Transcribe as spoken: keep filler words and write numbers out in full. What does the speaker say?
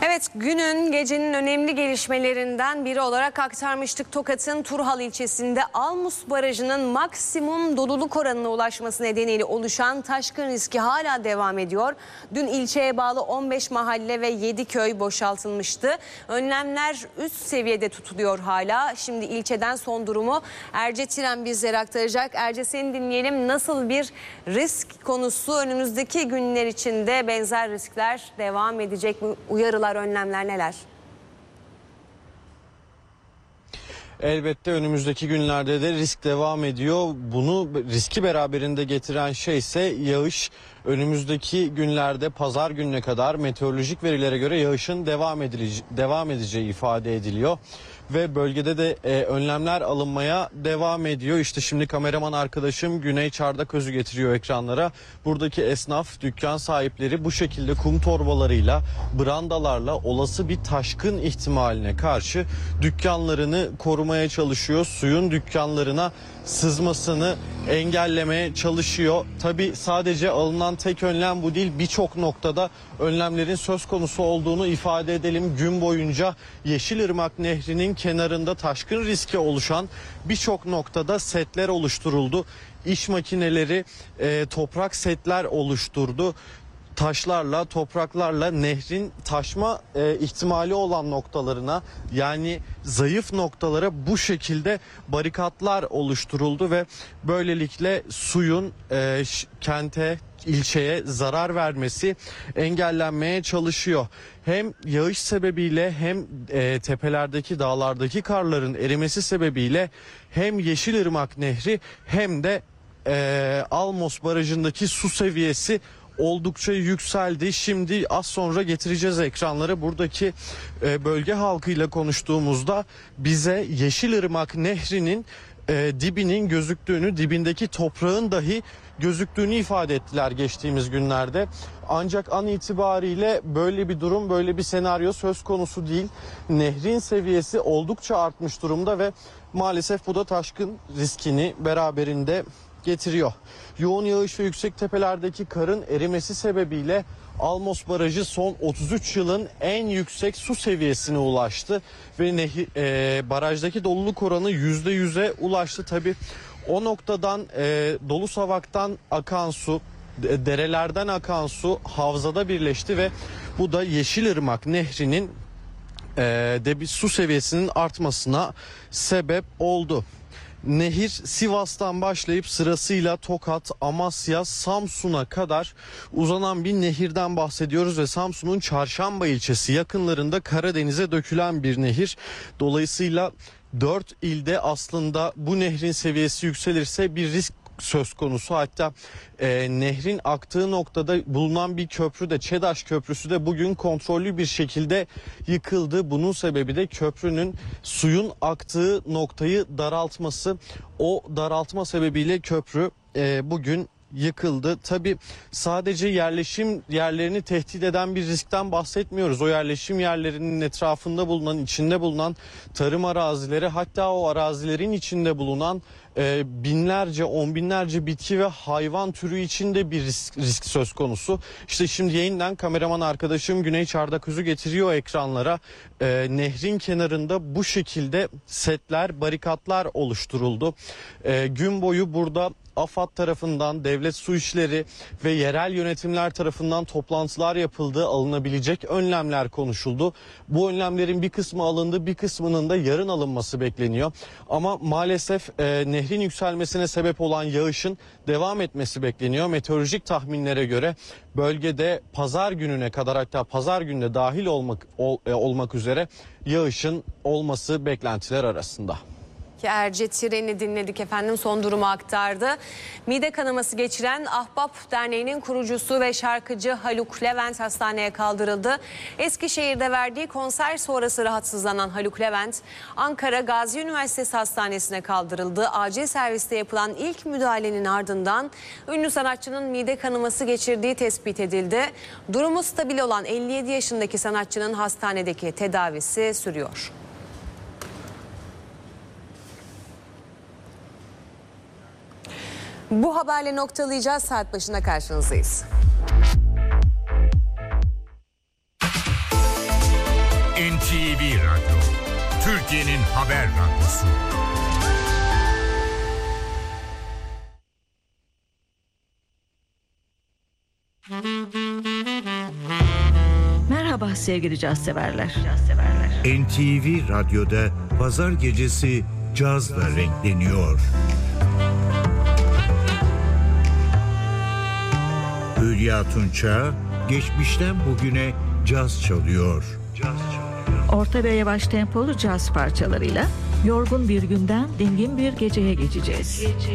Evet, günün gecenin önemli gelişmelerinden biri olarak aktarmıştık. Tokat'ın Turhal ilçesinde Almus Barajı'nın maksimum doluluk oranına ulaşması nedeniyle oluşan taşkın riski hala devam ediyor. Dün ilçeye bağlı on beş mahalle ve yedi köy boşaltılmıştı. Önlemler üst seviyede tutuluyor hala. Şimdi ilçeden son durumu Erce Tiren bizlere aktaracak. Erce, seni dinleyelim. Nasıl bir risk konusu, önümüzdeki günler içinde benzer riskler devam edecek mi? Uyarılar, önlemler neler? Elbette önümüzdeki günlerde de risk devam ediyor. Bunu riski beraberinde getiren şey ise yağış. Önümüzdeki günlerde pazar gününe kadar meteorolojik verilere göre yağışın devam, edilece devam edeceği ifade ediliyor. Ve bölgede de e, önlemler alınmaya devam ediyor. İşte şimdi kameraman arkadaşım Güney Çardaköz'ü getiriyor ekranlara. Buradaki esnaf, dükkan sahipleri bu şekilde kum torbalarıyla, brandalarla olası bir taşkın ihtimaline karşı dükkanlarını korumaya çalışıyor. Suyun dükkanlarına sızmasını engellemeye çalışıyor. Tabii sadece alınan tek önlem bu değil. Birçok noktada önlemlerin söz konusu olduğunu ifade edelim. Gün boyunca Yeşilırmak Nehri'nin kenarında taşkın riski oluşan birçok noktada setler oluşturuldu. İş makineleri e, toprak setler oluşturdu. Taşlarla, topraklarla nehrin taşma e, ihtimali olan noktalarına, yani zayıf noktalara bu şekilde barikatlar oluşturuldu ve böylelikle suyun e, kente, ilçeye zarar vermesi engellenmeye çalışıyor. Hem yağış sebebiyle hem e, tepelerdeki, dağlardaki karların erimesi sebebiyle hem Yeşilırmak Nehri hem de e, Almus Barajı'ndaki su seviyesi oldukça yükseldi. Şimdi az sonra getireceğiz ekranlara. Buradaki e, bölge halkıyla konuştuğumuzda bize Yeşilırmak Nehri'nin e, dibinin gözüktüğünü, dibindeki toprağın dahi gözüktüğünü ifade ettiler geçtiğimiz günlerde. Ancak an itibariyle böyle bir durum, böyle bir senaryo söz konusu değil. Nehrin seviyesi oldukça artmış durumda ve maalesef bu da taşkın riskini beraberinde getiriyor. Yoğun yağış ve yüksek tepelerdeki karın erimesi sebebiyle Almus Barajı son otuz üç yılın en yüksek su seviyesine ulaştı ve nehir, e, barajdaki doluluk oranı yüzde yüze ulaştı. Tabii o noktadan e, dolu savaktan akan su, derelerden akan su havzada birleşti ve bu da Yeşilırmak Nehri'nin e, de bir su seviyesinin artmasına sebep oldu. Nehir Sivas'tan başlayıp sırasıyla Tokat, Amasya, Samsun'a kadar uzanan bir nehirden bahsediyoruz ve Samsun'un Çarşamba ilçesi yakınlarında Karadeniz'e dökülen bir nehir. Dolayısıyla dört ilde aslında bu nehrin seviyesi yükselirse bir risk söz konusu. Hatta e, nehrin aktığı noktada bulunan bir köprü de, ÇEDAŞ Köprüsü de bugün kontrollü bir şekilde yıkıldı. Bunun sebebi de köprünün suyun aktığı noktayı daraltması. O daraltma sebebiyle köprü e, bugün yıkıldı. Tabii sadece yerleşim yerlerini tehdit eden bir riskten bahsetmiyoruz. O yerleşim yerlerinin etrafında bulunan, içinde bulunan tarım arazileri, hatta o arazilerin içinde bulunan e, binlerce, on binlerce bitki ve hayvan türü içinde bir risk, risk söz konusu. İşte şimdi yayından kameraman arkadaşım Güney Çardaköz'ü getiriyor ekranlara. E, nehrin kenarında bu şekilde setler, barikatlar oluşturuldu. E, gün boyu burada AFAD tarafından, devlet su işleri ve yerel yönetimler tarafından toplantılar yapıldı, alınabilecek önlemler konuşuldu. Bu önlemlerin bir kısmı alındı, bir kısmının da yarın alınması bekleniyor. Ama maalesef e, nehrin yükselmesine sebep olan yağışın devam etmesi bekleniyor. Meteorolojik tahminlere göre bölgede pazar gününe kadar, hatta pazar gününe dahil olmak, ol, e, olmak üzere yağışın olması beklentiler arasında. Erce Tiren'i dinledik efendim, son durumu aktardı. Mide kanaması geçiren Ahbap Derneği'nin kurucusu ve şarkıcı Haluk Levent hastaneye kaldırıldı. Eskişehir'de verdiği konser sonrası rahatsızlanan Haluk Levent, Ankara Gazi Üniversitesi Hastanesi'ne kaldırıldı. Acil serviste yapılan ilk müdahalenin ardından ünlü sanatçının mide kanaması geçirdiği tespit edildi. Durumu stabil olan elli yedi yaşındaki sanatçının hastanedeki tedavisi sürüyor. Bu haberle noktalayacağız. Saat başına karşınızdayız. N T V Radyo, Türkiye'nin haber radyosu. Merhaba sevgili caz severler. N T V Radyo'da pazar gecesi cazla renkleniyor. Hülya Tunça geçmişten bugüne caz çalıyor. Orta ve yavaş tempolu caz parçalarıyla yorgun bir günden dingin bir geceye geçeceğiz.